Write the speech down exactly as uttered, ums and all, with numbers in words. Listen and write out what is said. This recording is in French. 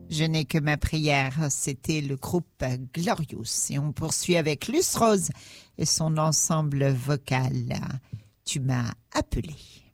Je n'ai que ma prière, c'était le groupe Glorious. Et on poursuit avec Luce Rose et son ensemble vocal. Tu m'as appelé.